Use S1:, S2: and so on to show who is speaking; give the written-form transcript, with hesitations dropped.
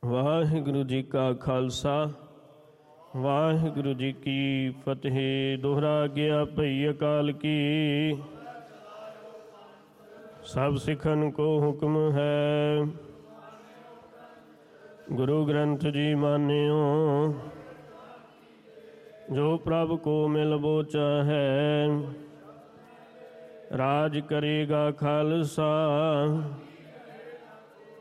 S1: ਵਾਹਿਗੁਰੂ ਜੀ ਕਾ ਖਾਲਸਾ ਵਾਹਿਗੁਰੂ ਜੀ ਕੀ ਫਤਿਹ। ਦੋਹਰਾ ਗਿਆ ਭਈ ਅਕਾਲ ਕੀ, ਸਭ ਸਿੱਖਨ ਕੋ ਹੁਕਮ ਹੈ। ਗੁਰੂ ਗ੍ਰੰਥ ਜੀ ਮਾਨਿਓ, ਜੋ ਪ੍ਰਭ ਕੋ ਮਿਲ ਬੋਚਾ ਹੈ। ਰਾਜ ਕਰੇਗਾ ਖਾਲਸਾ,